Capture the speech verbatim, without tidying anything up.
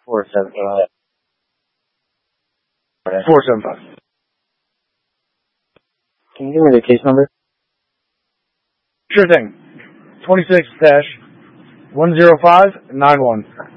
Four seven five. Four seven five. Can you give me the case number? Sure thing. Twenty six dash one zero five nine one.